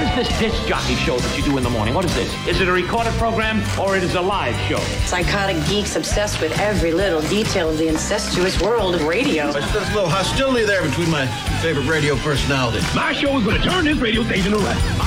is this disc jockey show that you do in the morning? What is this? Is it a recorded program or it is a live show? Psychotic geeks obsessed with every little detail of the incestuous world of radio. There's a little hostility there between my favorite radio personality. My show is going to turn this radio station around.